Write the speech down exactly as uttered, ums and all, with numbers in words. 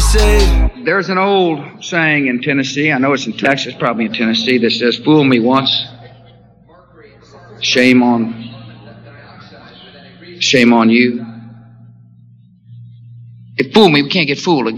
say. There's an old saying in Tennessee, I know it's in Texas, probably in Tennessee, that says, fool me once, shame on, shame on you. If fool me, we can't get fooled again.